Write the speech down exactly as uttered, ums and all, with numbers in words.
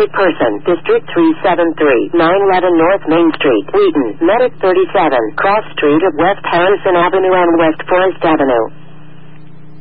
Wanted person, District three seven three, nine eleven North Main Street, Wheaton, Medic thirty-seven, cross street of West Harrison Avenue and West Forest Avenue.